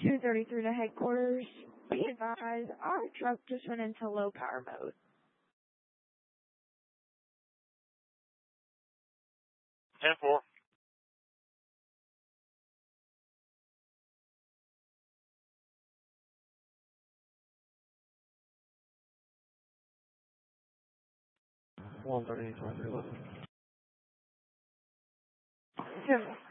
233 to headquarters. Be advised, our truck just went into low power mode. 10-4. One 30, 23, 11. Jim.